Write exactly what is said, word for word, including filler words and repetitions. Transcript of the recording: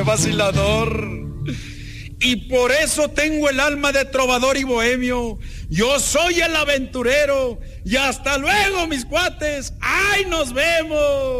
Óyeme, vacilador. Y por eso tengo el alma de trovador y bohemio. Yo soy el aventurero. Y hasta luego, mis cuates. ¡Ay, nos vemos!